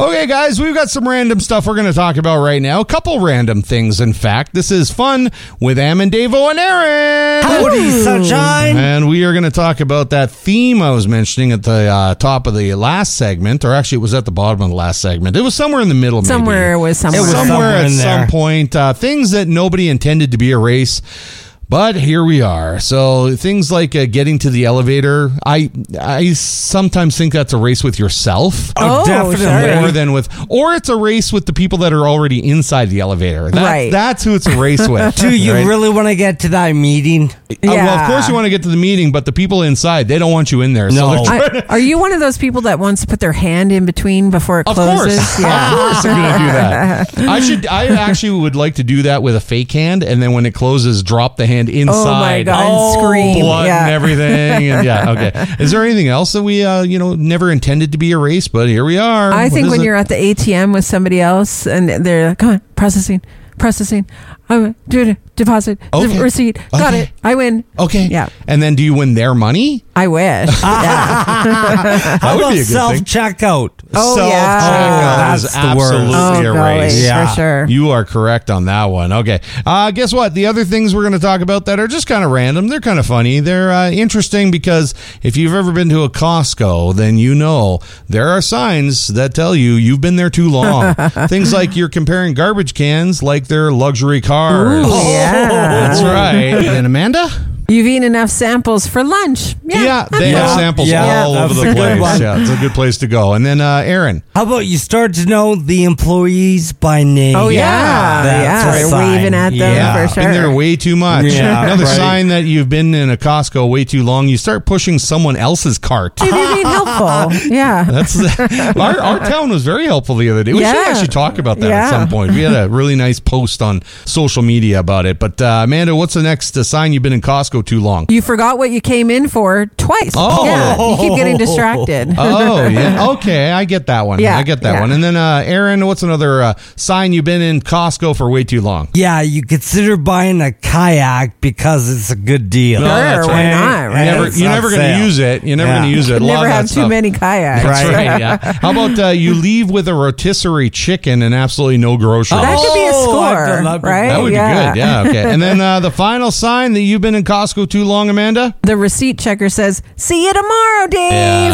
Okay, guys, we've got some random stuff we're going to talk about right now. A couple random things, in fact. This is Fun with Davo and Aaron. Howdy, sunshine. And we are going to talk about that theme I was mentioning at the top of the last segment, or actually it was at the bottom of the last segment. It was somewhere in the middle, maybe. Somewhere it was somewhere. It was somewhere at in there. some point. Things that nobody intended to be a race. But here we are. So things like getting to the elevator, I sometimes think that's a race with yourself. Oh, definitely. sure. More than or it's a race with the people that are already inside the elevator. Right. That's who it's a race with. Do you right? really want to get to that meeting? Well, of course you want to get to the meeting, but the people inside, they don't want you in there. No. So they're Are you one of those people that wants to put their hand in between before it Of closes? course. Of course I'm going to do that. I actually would like to do that with a fake hand, and then when it closes, drop the hand inside. Oh my God! And scream! Blood yeah. and everything. And okay. Is there anything else that we, never intended to be a race, but here we are. I What think is when it? you're at the ATM with somebody else and they're like, come on, processing. Do deposit, Okay. receipt. Got Okay. it. I win. Okay. Yeah. And then do you win their money? I wish. Yeah. How would about be a good thing. self-checkout? Oh, yeah. Self-checkout Oh, is that's the word. absolutely a golly, race. Yeah. for sure. You are correct on that one. Okay. Guess what? The other things we're going to talk about that are just kind of random. They're kind of funny. They're interesting because if you've ever been to a Costco, then you know there are signs that tell you you've been there too long. Things like you're comparing garbage cans like they're luxury cars. Ooh, yeah. That's right. And Amanda? You've eaten enough samples for lunch. Yeah, they have samples Yeah, all that's over a the good place. one. Yeah, it's a good place to go. And then Aaron. How about you start to know the employees by name? Oh, yeah. That's a They're sign. waving at them Yeah, for sure. been there way too much. Yeah, Another right. sign that you've been in a Costco way too long, you start pushing someone else's cart. Maybe you're being helpful. Yeah. That's our town was very helpful the other day. We should Yeah. actually talk about that at Yeah. some point. We had a really nice post on social media about it. But Amanda, what's the next sign you've been in Costco too long? You forgot what you came in for twice. Oh. Yeah. You keep getting distracted. Oh, yeah. Okay, I get that one. Yeah, I get that yeah. one. And then Aaron, what's another sign you've been in Costco for way too long? Yeah, you consider buying a kayak because it's a good deal. No, that's Sure, why right. not, right? It's You're on never going to sale. use it. You're never Yeah. going to use it. A lot Never of that have too stuff. many kayaks. That's Right. right. Yeah. How about you leave with a rotisserie chicken and absolutely no groceries? That could be a Oh, I've score, done that before. right? That would be good. Yeah. Okay. And then the final sign that you've been in Costco too long, Amanda? The receipt checker says, "See you tomorrow, Dave."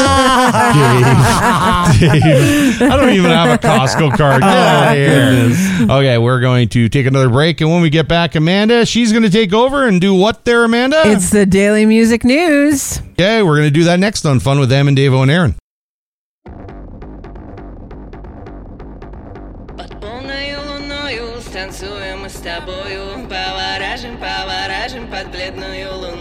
Dave. I don't even have a Costco card. Get out of here. Okay, we're going to take another break, and when we get back, Amanda, she's going to take over and do what there, Amanda? It's the Daily Music News. Okay, we're going to do that next on Fun with Davo and Aaron. Под полною луною станцуем мы с тобою. Поворажим под бледную луну.